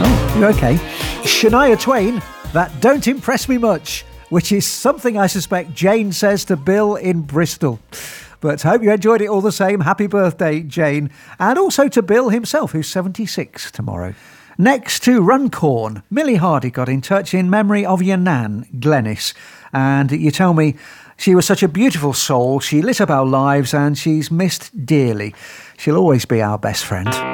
Oh, you okay? Shania Twain, that don't impress me much, which is something I suspect Jane says to Bill in Bristol. But hope you enjoyed it all the same. Happy birthday, Jane. And also to Bill himself, who's 76 tomorrow. Next to Runcorn, Millie Hardy got in touch in memory of your nan, Glenys. And you tell me she was such a beautiful soul, she lit up our lives and she's missed dearly. She'll always be our best friend.